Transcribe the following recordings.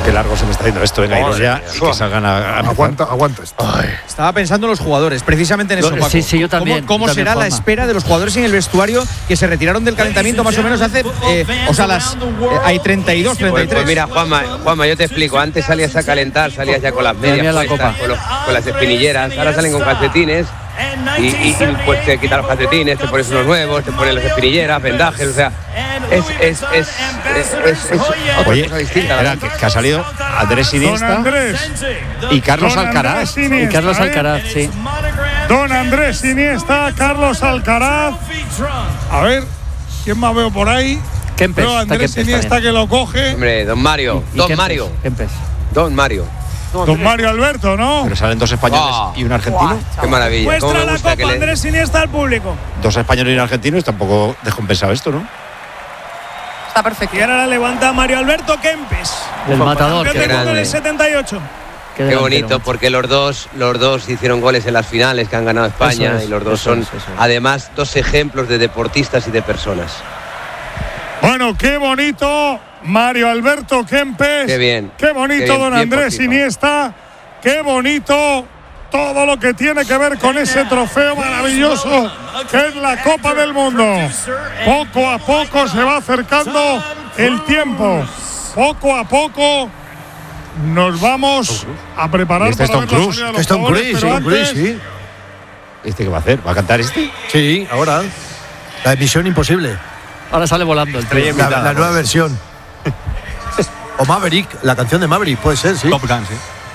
Qué largo se me está haciendo esto, venga, iros ya y que salgan a aguanta esto. Estaba pensando en los jugadores, precisamente en eso, Paco. Sí, yo también. ¿Cómo será la espera de los jugadores en el vestuario que se retiraron del calentamiento más o menos hace, hay 32, 33? Pues mira, Juanma, yo te explico. Antes salías a calentar, salías ya con las medias puestas, con las espinilleras. Ahora salen con calcetines y pues te quitas los calcetines, te pones unos nuevos, te pones las espinilleras, vendajes, o sea, es otra cosa distinta. Era que ha salido Andrés Iniesta y Carlos Alcaraz. Y Carlos Alcaraz, sí. Don Andrés Iniesta, Carlos Alcaraz. A ver, ¿quién más veo por ahí? Kempes. Veo a Andrés Iniesta que lo coge. Hombre, Don Mario. Kempes. Don Mario Alberto, ¿no? Pero salen dos españoles y un argentino. Qué maravilla. Muestra la copa Andrés Iniesta al público. Dos españoles y un argentino, es tampoco descompensado esto, ¿no? Está perfecto. Y ahora la levanta Mario Alberto Kempes. El matador. Campeón del mundo en el 78. Qué bonito, porque los dos hicieron goles en las finales que han ganado España y los dos son, además, dos ejemplos de deportistas y de personas. Bueno, qué bonito Mario Alberto Kempes. Qué bien. Qué bonito don Andrés Iniesta. Qué bonito todo lo que tiene que ver con ese trofeo maravilloso que es la Copa del Mundo. Poco a poco se va acercando el tiempo. Poco a poco nos vamos a preparar para Tom Cruise. Tom Cruise, sí. ¿Este qué va a hacer? ¿Va a cantar este? Sí, ahora. La emisión imposible. Ahora sale volando el tren. La nueva versión. O Maverick, la canción de Maverick, puede ser, sí. Top Gun, sí.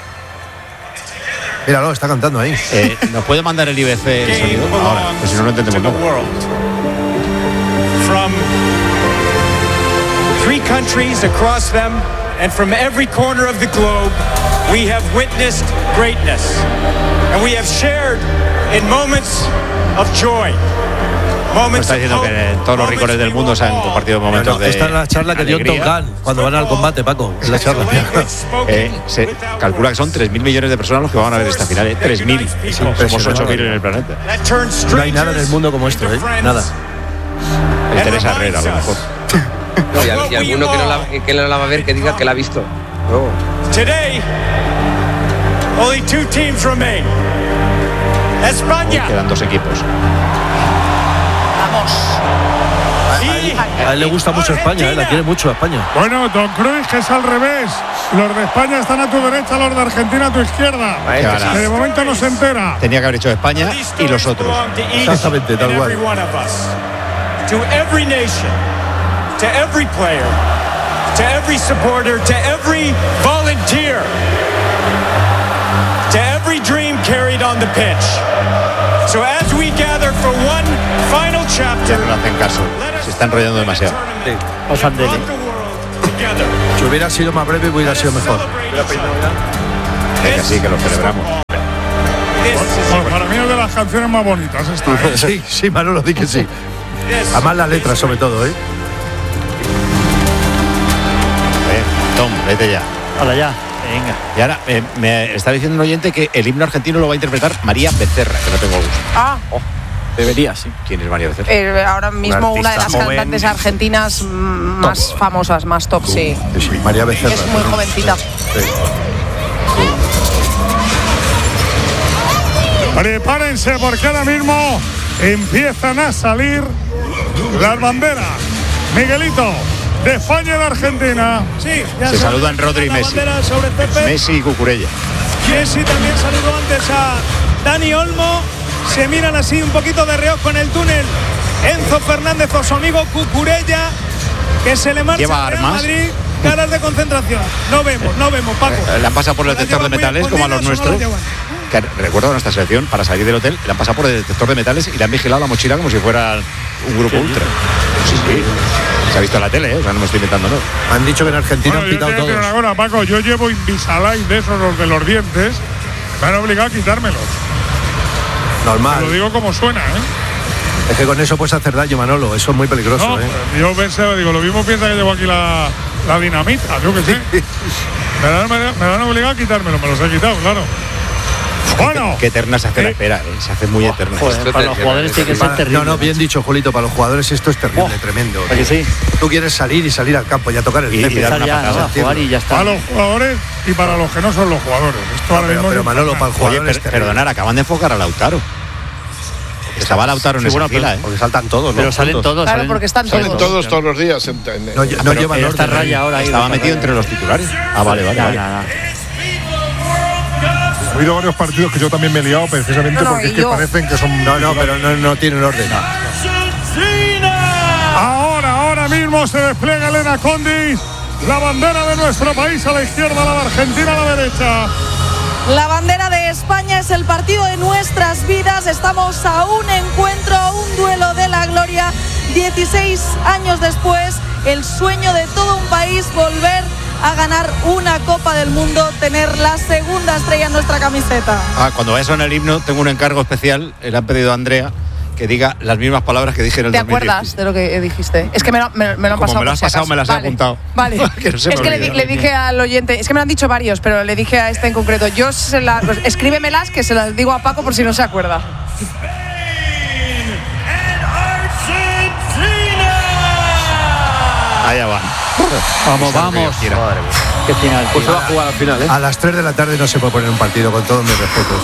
Míralo, está cantando ahí. ¿Nos puede mandar el IBC el sonido? Ahora, pues si no, no entendemos nada. From 3 countries across them and from every corner of the globe, we have witnessed greatness. And we have shared in moments of joy. Me está diciendo que todos los rincones del mundo se han compartido momentos de esta es la charla que dio Tom Gunn cuando van al combate, Paco. Es la charla. Se calcula que son 3.000 millones de personas los que van a ver esta final. 3.000. Somos 8.000 en el planeta. No hay nada en el mundo como esto, Nada. El Teresa Herrera, a lo mejor. No, y alguno que no la va a ver que diga que la ha visto. No. Today, only 2 teams remain. España. Quedan 2 equipos. A él le gusta mucho España, la quiere mucho España. Bueno, Don Cruz, que es al revés. Los de España están a tu derecha, los de Argentina a tu izquierda. Que de momento no se entera. Tenía que haber hecho España y los otros. Exactamente, tal cual. To every nation, to every player, to every supporter, to every volunteer, to every dream carried on the pitch. So as we gather for one final chapter, ya no le hacen caso, se está enrollando demasiado. Si hubiera sido más breve, hubiera sido mejor. Venga, sí, que lo celebramos. Bueno, para mí es de las canciones más bonitas esta. Sí, Manolo, di que sí. Además las letras, sobre todo, Tom, vete ya. Hola, ya. Venga. Y ahora me está diciendo un oyente que el himno argentino lo va a interpretar María Becerra, que no tengo gusto. Debería, sí. ¿Quién es María Becerra? Ahora mismo una de las cantantes argentinas más famosas, más top, sí. María Becerra. Es muy jovencita. Prepárense porque ahora mismo empiezan a salir las banderas. Miguelito, de España y de Argentina. Sí, se saludan Rodri y Messi. Messi y Cucurella. Messi también saludó antes a Dani Olmo. Se miran así un poquito de reojo en el túnel. Enzo Fernández o su amigo Cucurella, que se le marcha ¿Lleva al Real armas? Madrid. Caras de concentración. No vemos, Paco. Le han pasado por el detector de metales como a los nuestros. Que recuerdo a nuestra selección, para salir del hotel, le han pasado por el detector de metales y le han vigilado la mochila como si fuera un grupo ultra. Sí. Se ha visto en la tele, o sea, no me estoy inventando, ¿no? Han dicho que en Argentina han pitado todos. Ahora, Paco, yo llevo Invisalign de esos, los de los dientes. Me han obligado a quitármelos. Normal. Te lo digo como suena, Es que con eso puedes hacer daño, Manolo. Eso es muy peligroso, no, yo pensé, digo, lo mismo piensa que llevo aquí la dinamita, yo que sé. Me han obligado a quitármelo, me los he quitado, claro. Bueno, qué eterna se hace la espera, se hace muy eterna. Joder, para los jugadores tiene que ser terrible. No, bien dicho, Julito, para los jugadores esto es terrible, tremendo. ¿Para que sí? Tú quieres salir y salir al campo y a tocar el Y césped. dar una Ya, patada. a jugar y ya está. para los jugadores y para los que no son los jugadores. Esto ahora mismo Pero es Manolo, para el jugador Oye, es terrible. perdonar, acaban de enfocar a Lautaro. Estaba Lautaro en Sí, esa bueno, fila, Porque saltan todos, ¿no? Pero salen Juntos. todos. Claro, porque están Salen todos. todos los días. No llevan Pero esta orden. raya ahora. ahí Estaba de metido raya. entre los titulares. Ah, vale. Nada. Ha habido varios partidos que yo también me he liado precisamente No, porque y es que yo. parecen que son. No, pero no tienen orden. Ahora mismo se despliega Elena Condis, la bandera de nuestro país a la izquierda, la de Argentina a la derecha. La bandera de España es el partido de nuestras vidas. Estamos a un encuentro, a un duelo de la gloria. 16 años después, el sueño de todo un país, volver a ganar una Copa del Mundo, tener la segunda estrella en nuestra camiseta. Cuando vaya a sonar el himno, tengo un encargo especial. Le han pedido a Andrea que diga las mismas palabras que dije en el ¿Te 2010. acuerdas de lo que dijiste? Es que me lo han Como pasado. me lo has por si pasado, acaso. me las he Vale, apuntado. Vale. Que no se me Es que olvide. le dije al oyente, es que me lo han dicho varios, pero le dije a este en concreto, pues, escríbemelas que se las digo a Paco por si no se acuerda. Allá van. Vamos. Qué final. Pues se va a jugar al final, ¿eh? A las 3 de la tarde no se puede poner un partido, con todos mis respetos.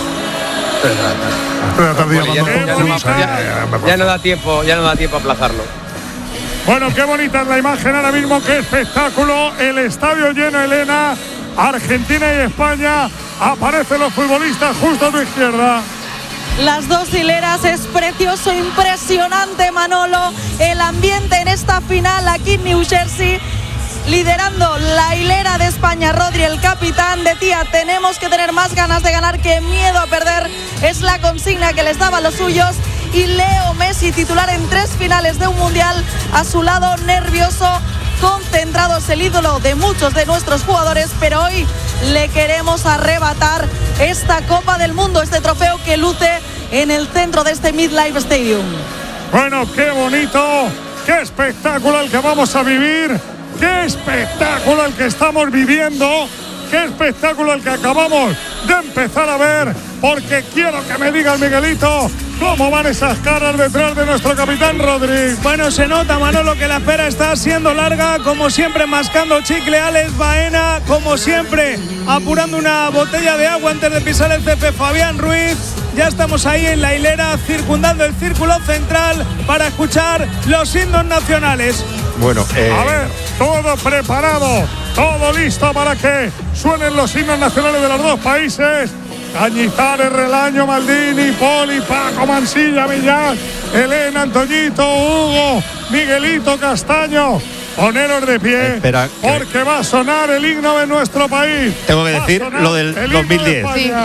Pero tardía Bueno, ya no da tiempo a aplazarlo. Bueno, qué bonita es la imagen ahora mismo, qué espectáculo. El estadio lleno, Elena. Argentina y España. Aparecen los futbolistas justo a tu izquierda. Las dos hileras, es precioso, impresionante, Manolo. El ambiente en esta final aquí en New Jersey. Liderando la hilera de España, Rodri, el capitán, decía: tenemos que tener más ganas de ganar que miedo a perder. Es la consigna que les daba a los suyos. Y Leo Messi, titular en 3 finales de un mundial, a su lado, nervioso, concentrado, es el ídolo de muchos de nuestros jugadores, pero hoy le queremos arrebatar esta Copa del Mundo, este trofeo que luce en el centro de este MetLife Stadium. Bueno, qué bonito, qué espectáculo el que vamos a vivir, qué espectáculo el que estamos viviendo, qué espectáculo el que acabamos de empezar a ver, porque quiero que me diga el Miguelito cómo van esas caras detrás de nuestro capitán Rodri. Bueno, se nota, Manolo, que la espera está siendo larga, como siempre mascando chicle Alex Baena, como siempre apurando una botella de agua antes de pisar el césped Fabián Ruiz. Ya estamos ahí en la hilera, circundando el círculo central para escuchar los himnos nacionales. Bueno, a ver, todo preparado, todo listo para que suenen los himnos nacionales de los dos países. Cañizares, Relaño, Maldini, Poli, Paco, Mansilla, Millán, Elena, Antoñito, Hugo, Miguelito, Castaño. Poneros de pie, Espera, porque va a sonar el himno de nuestro país. tengo que decir lo del 2010.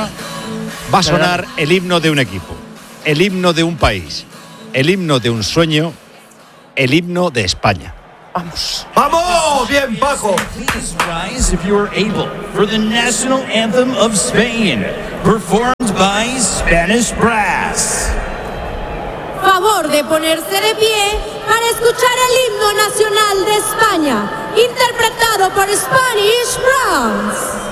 Va a sonar el himno de un equipo, el himno de un país, el himno de un sueño, el himno de España. Vamos. ¡Vamos! ¡Bien, Paco! Please rise if you are able for the national anthem of Spain, performed by Spanish Brass. Favor de ponerse de pie para escuchar el himno nacional de España, interpretado por Spanish Brass.